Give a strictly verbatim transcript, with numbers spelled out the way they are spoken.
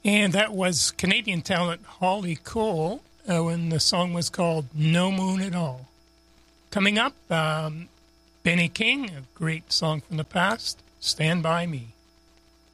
And that was Canadian talent Holly Cole uh, when the song was called No Moon at All. Coming up, um, Benny King, a great song from the past, Stand By Me.